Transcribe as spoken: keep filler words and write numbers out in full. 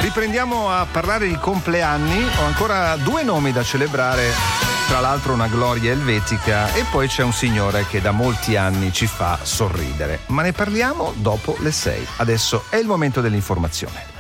Riprendiamo a parlare di compleanni. Ho ancora due nomi da celebrare, tra l'altro una gloria elvetica, e poi c'è un signore che da molti anni ci fa sorridere. Ma ne parliamo dopo le sei. Adesso è il momento dell'informazione.